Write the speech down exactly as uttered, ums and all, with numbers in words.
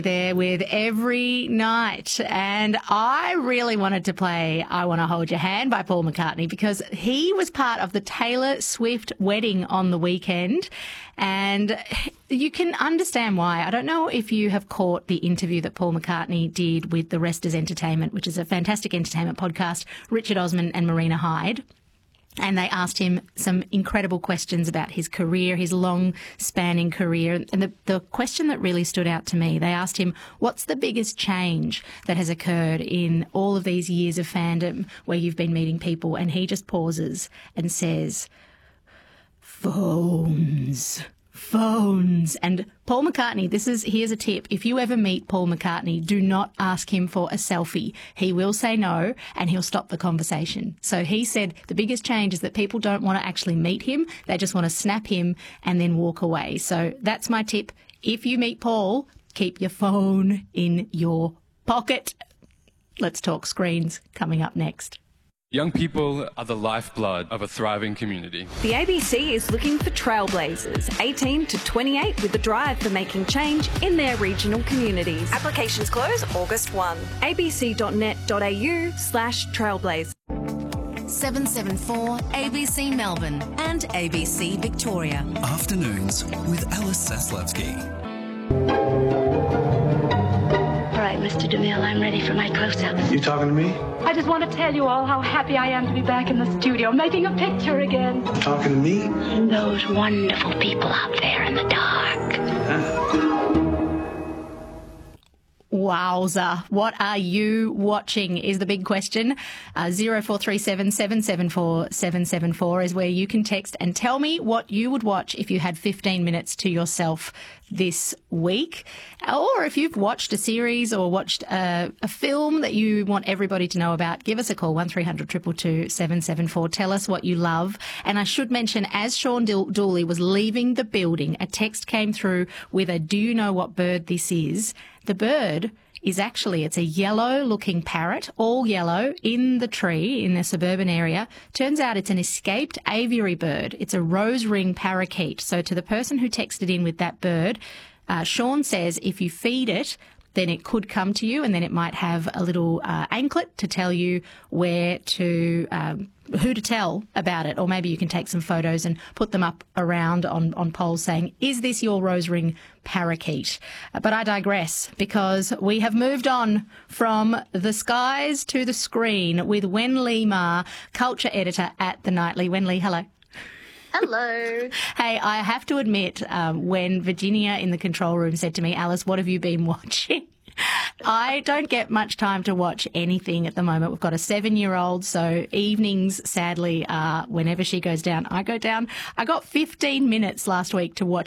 There with Every Night. And I really wanted to play I Want to Hold Your Hand by Paul McCartney because he was part of the Taylor Swift wedding on the weekend. And you can understand why. I don't know if you have caught the interview that Paul McCartney did with The Rest is Entertainment, which is a fantastic entertainment podcast, Richard Osman and Marina Hyde. And they asked him some incredible questions about his career, his long-spanning career. And the, the question that really stood out to me, they asked him, what's the biggest change that has occurred in all of these years of fandom where you've been meeting people? And he just pauses and says, phones. Phones. And Paul McCartney, this is, here's a tip. If you ever meet Paul McCartney, do not ask him for a selfie. He will say no and he'll stop the conversation. So he said the biggest change is that people don't want to actually meet him. They just want to snap him and then walk away. So that's my tip. If you meet Paul, keep your phone in your pocket. Let's talk screens coming up next. Young people are the lifeblood of a thriving community. The A B C is looking for trailblazers, eighteen to twenty-eight, with a drive for making change in their regional communities. Applications close August first. abc.net.au slash trailblaze. seven seven four A B C Melbourne and A B C Victoria. Afternoons with Alice Saslowski. All right, Mister DeMille, I'm ready for my close-up. You talking to me? I just want to tell you all how happy I am to be back in the studio, making a picture again. Talking to me? And those wonderful people out there in the dark. Huh? Wowza. What are you watching is the big question. Uh, zero four three seven, seven seven four, seven seven four is where you can text and tell me what you would watch if you had fifteen minutes to yourself this week. Or if you've watched a series or watched a, a film that you want everybody to know about, give us a call, one three hundred, two two two, seven seven four. Tell us what you love. And I should mention, as Sean Dooley was leaving the building, a text came through with a do you know what bird this is? The bird is actually, it's a yellow-looking parrot, all yellow, in the tree in the suburban area. Turns out it's an escaped aviary bird. It's a rose-ring parakeet. So to the person who texted in with that bird, uh, Sean says if you feed it, then it could come to you and then it might have a little uh, anklet to tell you where to, um, who to tell about it. Or maybe you can take some photos and put them up around on, on poles saying, is this your rose ring parakeet? Uh, but I digress because we have moved on from the skies to the screen with Wen Lee Ma, culture editor at The Nightly. Wen Lee, hello. Hello. Hey, I have to admit, um, when Virginia in the control room said to me, Alice, what have you been watching? I don't get much time to watch anything at the moment. We've got a seven-year-old, so evenings, sadly, uh, whenever she goes down, I go down. I got fifteen minutes last week to watch